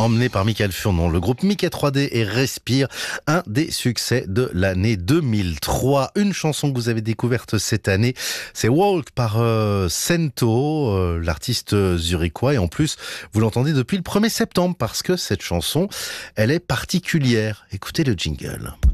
emmené par Michael Furnon. Le groupe Mickey 3D et Respire, un des succès de l'année 2003. Une chanson que vous avez découverte cette année, c'est Walk par Sento, l'artiste zurichois. Et en plus, vous l'entendez depuis le 1er septembre parce que cette chanson, elle est particulière. Écoutez le jingle.